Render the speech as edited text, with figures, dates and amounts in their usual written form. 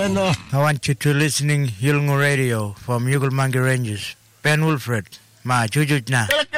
no. I want you to listening Hilngu Radio from Yugelmangi Ranges. Ben Wilfred, ma jujut na.